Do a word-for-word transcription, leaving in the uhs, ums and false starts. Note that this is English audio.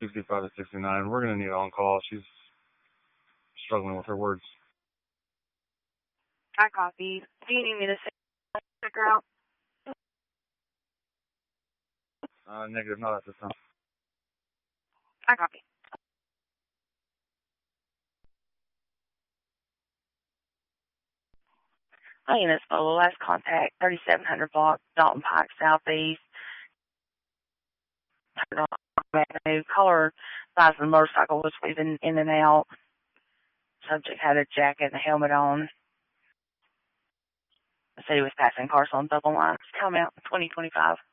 sixty-five to sixty-nine. We're going to need on call. She's struggling with her words. I copy. Do you need me to stick her out? Uh, negative, not at this time. I copy. Hi, units Polo. Last contact, thirty-seven hundred block, Dalton Pike, Southeast. Avenue. Caller size of the motorcycle was weaving in and out. Subject had a jacket and a helmet on. The city was passing cars on double lines. Time out, twenty twenty-five.